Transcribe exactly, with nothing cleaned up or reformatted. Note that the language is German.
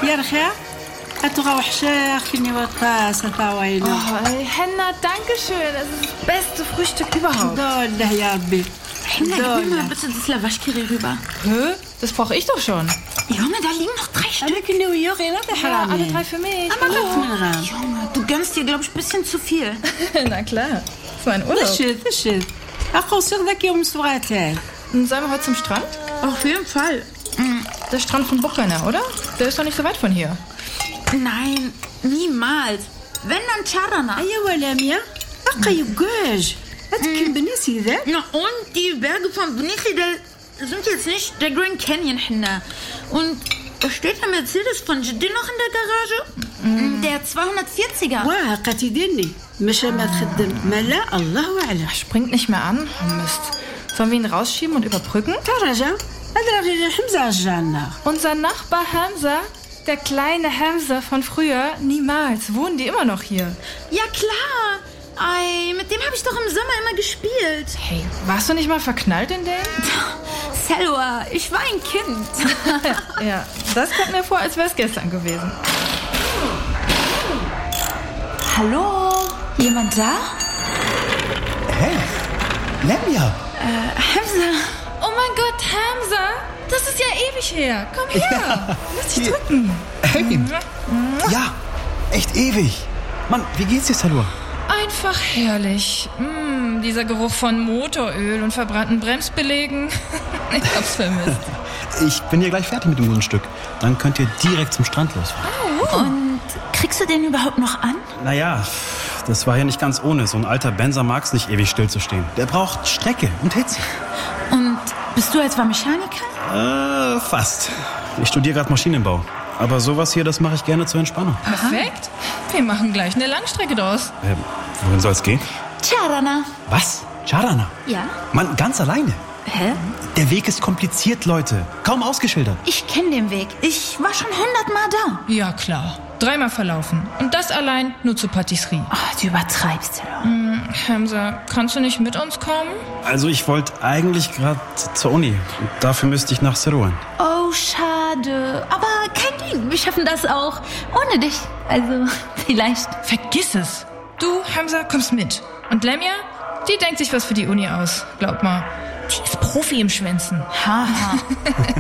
يا رخا هتروح شاخني وطاسة طاوينة. Oh, ey, Henna, danke schön. Das ist das beste Frühstück überhaupt. Dollar ya Rabbi. Henna, gib mir mal bitte das Lavaschkiri rüber. Hä? Das brauche ich doch schon. Junge, da liegen noch drei Stück. Ja, alle drei für mich. Aber oh, Junge, du gönnst dir, glaube ich, ein bisschen zu viel. Na klar. Das war ein Urlaub. Shit, shit. أقصر ذاك يوم سواتين. Und sollen wir heute zum Strand? Auf jeden Fall. Der Strand von Buchrenner, oder? Der ist doch nicht so weit von hier. Nein, niemals. Wenn, dann Charana. أيوة لاميا أقا يقاج هتكن بنسي ذا. Na und die Berge von Benichi, das sind jetzt nicht der Grand Canyon, Henna. Und da steht der Mercedes von Jidin noch in der Garage. Mm. Der zweihundertvierziger. واه قتيدني مش ما تخدم ما لا الله أعلم. Springt nicht mehr an? Oh, Mist. Sollen wir ihn rausschieben und überbrücken? ترجع أدرى حمزة الجنة. Unser Nachbar Hamza, der kleine Hamza von früher, niemals. Wohnen die immer noch hier? Ja, klar. Ei, mit dem habe ich doch im Sommer immer gespielt. Hey, warst du nicht mal verknallt in den? Selwa, ich war ein Kind. Ja, das kommt mir vor, als wäre es gestern gewesen. Hallo? Jemand da? Hey, Lemja. Äh, Hamza. Oh mein Gott, Hamza, das ist ja ewig her. Komm her, lass dich drücken. Hey. Ja, echt ewig. Mann, wie geht's dir, Salwa? Einfach herrlich. Mm, dieser Geruch von Motoröl und verbrannten Bremsbelägen. Ich hab's vermisst. Ich bin hier gleich fertig mit dem Grundstück. Dann könnt ihr direkt zum Strand losfahren. Oh. Und kriegst du den überhaupt noch an? Naja, das war ja nicht ganz ohne. So ein alter Benzer mag's nicht ewig stillzustehen. Der braucht Strecke und Hitze. Und bist du etwa Mechaniker? Äh, fast. Ich studiere gerade Maschinenbau. Aber sowas hier, das mache ich gerne zur Entspannung. Perfekt. Wir machen gleich eine Langstrecke draus. Äh, wohin soll's gehen? Charana. Was? Charana? Ja? Mann, ganz alleine. Hä? Der Weg ist kompliziert, Leute. Kaum ausgeschildert. Ich kenne den Weg. Ich war schon hundertmal da. Ja, klar. Dreimal verlaufen. Und das allein nur zur Patisserie. Oh, du übertreibst. Hm, Hamza, kannst du nicht mit uns kommen? Also ich wollte eigentlich gerade zur Uni. Und dafür müsste ich nach Sirouan. Oh, schade. Aber kein Ding. Wir schaffen das auch. Ohne dich. Also, vielleicht. Vergiss es. Du, Hamza, kommst mit. Und Lemja, die denkt sich was für die Uni aus. Glaub mal. Die ist Profi im Schwänzen. Haha.